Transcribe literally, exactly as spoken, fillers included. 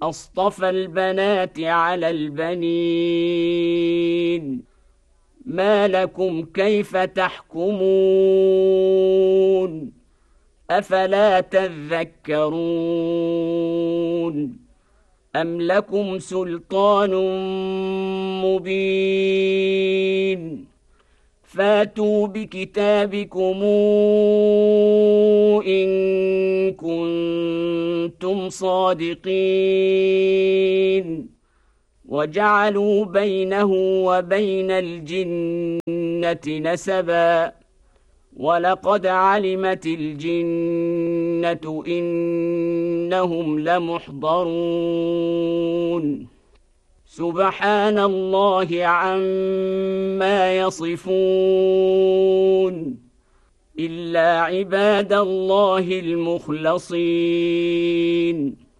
أصطفى البنات على البنين ما لكم كيف تحكمون أفلا تذكرون أم لكم سلطان مبين فاتوا بكتابكم إن كنتم صادقين وجعلوا بينه وبين الجنة نسبا ولقد علمت الجنة إنهم لمحضرون سبحان الله عما يصفون إلا عباد الله المخلصين